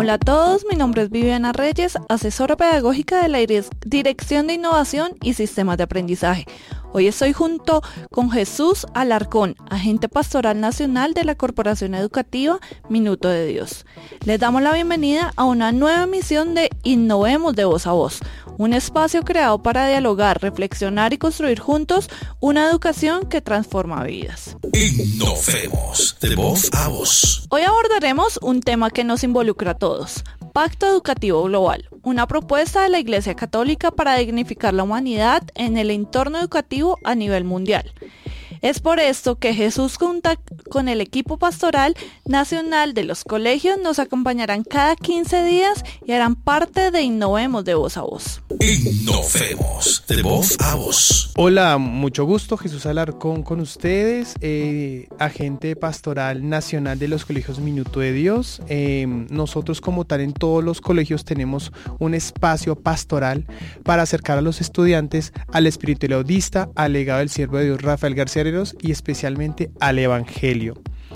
Hola a todos, mi nombre es Viviana Reyes, asesora pedagógica de la Dirección de Innovación y Sistemas de Aprendizaje. Hoy estoy junto con Jesús Alarcón, agente pastoral nacional de la Corporación Educativa Minuto de Dios. Les damos la bienvenida a una nueva emisión de Innovemos de Voz a Voz, un espacio creado para dialogar, reflexionar y construir juntos una educación que transforma vidas. Innovemos de Voz a Voz. Hoy abordaremos un tema que nos involucra a todos: Pacto Educativo Global, una propuesta de la Iglesia Católica para dignificar la humanidad en el entorno educativo a nivel mundial. Es por esto que Jesús, junto con el equipo pastoral nacional de los colegios, nos acompañarán cada 15 días y harán parte de Innovemos de Voz a Voz. Innovemos de Voz a Voz. Hola, mucho gusto, Jesús Alarcón con ustedes, agente pastoral nacional de los colegios Minuto de Dios. Nosotros como tal en todos los colegios tenemos un espacio pastoral para acercar a los estudiantes al espíritu laudista, al legado del siervo de Dios Rafael García y especialmente al Evangelio.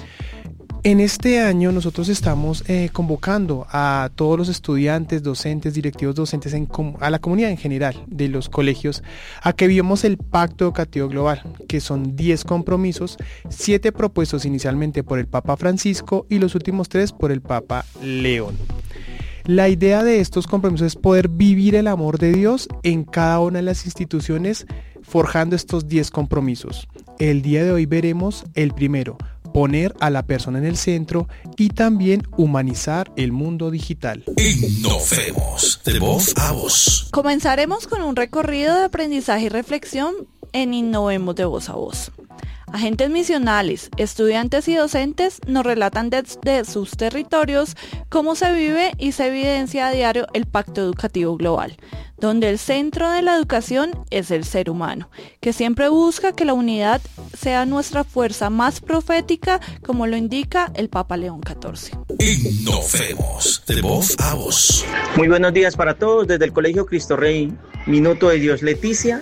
En este año nosotros estamos convocando a todos los estudiantes, docentes, directivos docentes, a la comunidad en general de los colegios, a que vivamos el Pacto Educativo Global, que son 10 compromisos, 7 propuestos inicialmente por el Papa Francisco y los últimos 3 por el Papa León. La idea de estos compromisos es poder vivir el amor de Dios en cada una de las instituciones, forjando estos 10 compromisos. El día de hoy veremos el primero: poner a la persona en el centro, y también humanizar el mundo digital. Innovemos de Voz a Voz. Comenzaremos con un recorrido de aprendizaje y reflexión en Innovemos de Voz a Voz. Agentes misionales, estudiantes y docentes nos relatan desde sus territorios cómo se vive y se evidencia a diario el Pacto Educativo Global, donde el centro de la educación es el ser humano, que siempre busca que la unidad sea nuestra fuerza más profética, como lo indica el Papa León XIV. Innovemos de Voz a Voz. Muy buenos días para todos. Desde el Colegio Cristo Rey Minuto de Dios Leticia,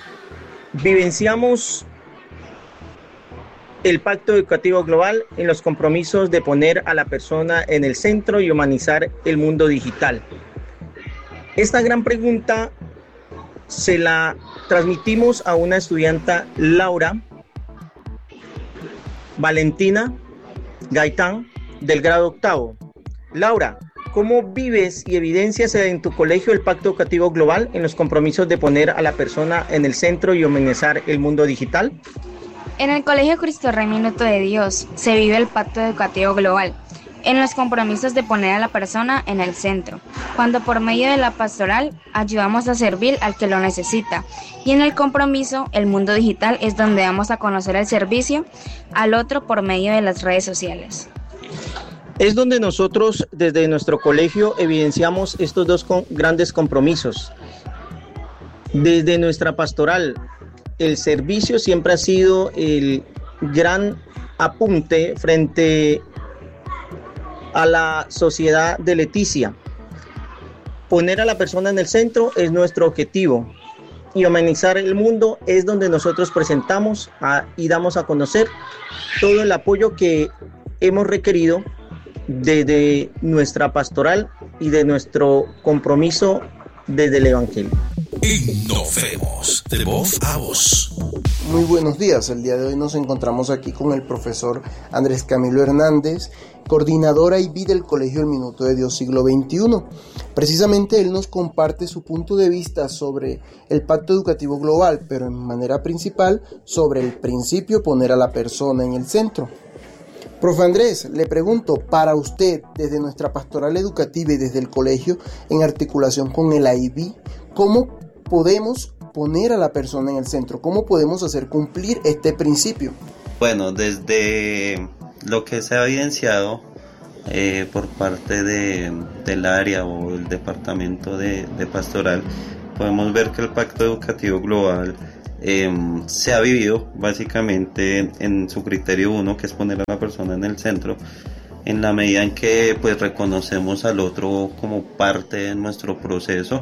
vivenciamos el Pacto Educativo Global en los compromisos de poner a la persona en el centro y humanizar el mundo digital. Esta gran pregunta se la transmitimos a una estudiante, Laura Valentina Gaitán, del grado 8º. Laura, ¿cómo vives y evidencias en tu colegio el Pacto Educativo Global en los compromisos de poner a la persona en el centro y humanizar el mundo digital? En el Colegio Cristo Rey Minuto de Dios se vive el Pacto Educativo Global en los compromisos de poner a la persona en el centro, cuando por medio de la pastoral ayudamos a servir al que lo necesita, y en el compromiso el mundo digital es donde damos a conocer el servicio al otro por medio de las redes sociales. Es donde nosotros desde nuestro colegio evidenciamos estos dos grandes compromisos. Desde nuestra pastoral, el servicio siempre ha sido el gran apunte frente a la sociedad de Leticia. Poner a la persona en el centro es nuestro objetivo, y humanizar el mundo es donde nosotros presentamos y damos a conocer todo el apoyo que hemos requerido desde nuestra pastoral y de nuestro compromiso desde el Evangelio. Innovemos de Voz a Voz. Muy buenos días. El día de hoy nos encontramos aquí con el profesor Andrés Camilo Hernández, coordinadora IB del Colegio El Minuto de Dios Siglo XXI. Precisamente él nos comparte su punto de vista sobre el Pacto Educativo Global, pero en manera principal sobre el principio poner a la persona en el centro. Profe Andrés, le pregunto, para usted, desde nuestra pastoral educativa y desde el colegio, en articulación con el IB, ¿cómo podemos poner a la persona en el centro? ¿Cómo podemos hacer cumplir este principio? Bueno, desde lo que se ha evidenciado por parte del área o el departamento de pastoral, podemos ver que el Pacto Educativo Global se ha vivido básicamente en su criterio 1, que es poner a la persona en el centro, en la medida en que pues reconocemos al otro como parte de nuestro proceso,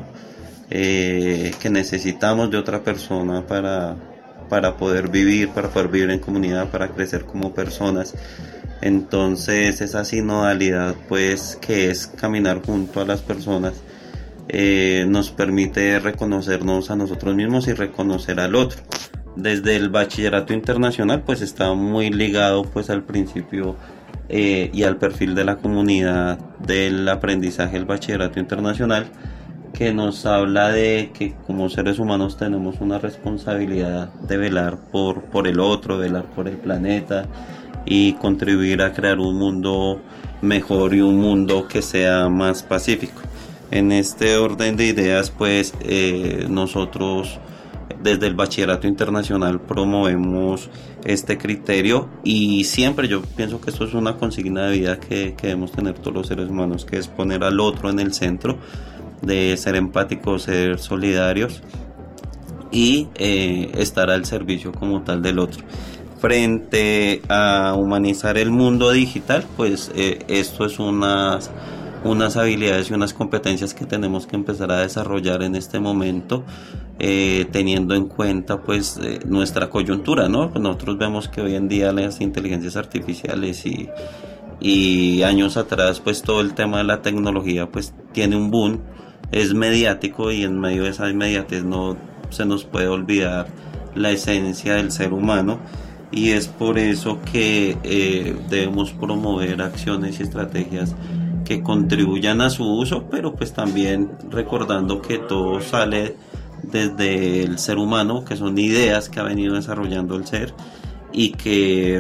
que necesitamos de otra persona para poder vivir en comunidad, para crecer como personas. Entonces esa sinodalidad, pues, que es caminar junto a las personas, nos permite reconocernos a nosotros mismos y reconocer al otro. Desde el bachillerato internacional, pues está muy ligado, pues, al principio y al perfil de la comunidad del aprendizaje del bachillerato internacional, que nos habla de que como seres humanos tenemos una responsabilidad de velar por el otro, velar por el planeta y contribuir a crear un mundo mejor y un mundo que sea más pacífico. En este orden de ideas, pues, nosotros desde el bachillerato internacional promovemos este criterio, y siempre yo pienso que esto es una consigna de vida que debemos tener todos los seres humanos, que es poner al otro en el centro, de ser empáticos, ser solidarios y estar al servicio como tal del otro. Frente a humanizar el mundo digital, pues esto es unas habilidades y unas competencias que tenemos que empezar a desarrollar en este momento, teniendo en cuenta, pues, nuestra coyuntura, ¿no? Nosotros vemos que hoy en día las inteligencias artificiales y años atrás, pues, todo el tema de la tecnología, pues, tiene un boom, es mediático, y en medio de esa inmediatez no se nos puede olvidar la esencia del ser humano, y es por eso que debemos promover acciones y estrategias que contribuyan a su uso, pero pues también recordando que todo sale desde el ser humano, que son ideas que ha venido desarrollando el ser, y que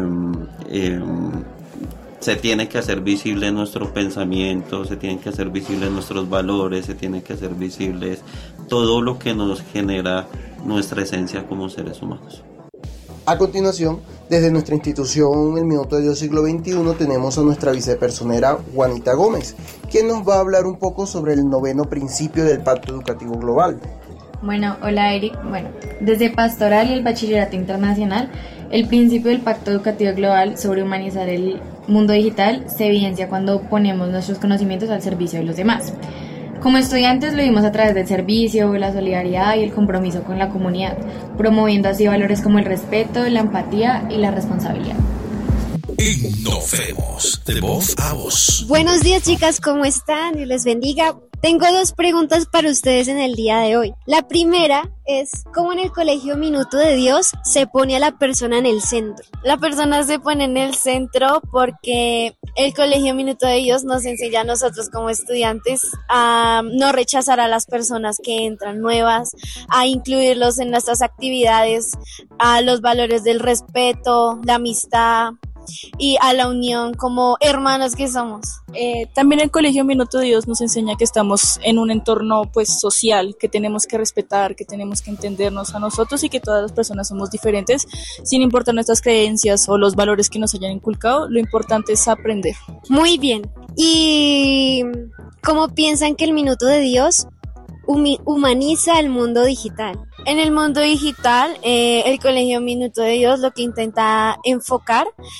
se tiene que hacer visible nuestro pensamiento, se tienen que hacer visibles nuestros valores, se tiene que hacer visibles todo lo que nos genera nuestra esencia como seres humanos. A continuación, desde nuestra institución El Minuto de Dios Siglo XXI, tenemos a nuestra vicepersonera Juanita Gómez, quien nos va a hablar un poco sobre el 9º principio del Pacto Educativo Global. Bueno, hola Eric. Bueno, desde Pastoral y el Bachillerato Internacional, el principio del Pacto Educativo Global sobre humanizar el mundo digital se evidencia cuando ponemos nuestros conocimientos al servicio de los demás. Como estudiantes lo vimos a través del servicio, la solidaridad y el compromiso con la comunidad, promoviendo así valores como el respeto, la empatía y la responsabilidad. Innovemos, de voz a voz. Buenos días, chicas, ¿cómo están? Dios les bendiga. Tengo 2 preguntas para ustedes en el día de hoy. La primera es, ¿cómo en el Colegio Minuto de Dios se pone a la persona en el centro? La persona se pone en el centro porque el Colegio Minuto de Dios nos enseña a nosotros como estudiantes a no rechazar a las personas que entran nuevas, a incluirlos en nuestras actividades, a los valores del respeto, la amistad y a la unión como hermanos que somos. También el Colegio Minuto de Dios nos enseña que estamos en un entorno pues social, que tenemos que respetar, que tenemos que entendernos a nosotros y que todas las personas somos diferentes, sin importar nuestras creencias o los valores que nos hayan inculcado. Lo importante es aprender. Muy bien. ¿Y cómo piensan que el Minuto de Dios humaniza el mundo digital? En el mundo digital, el Colegio Minuto de Dios lo que intenta enfocar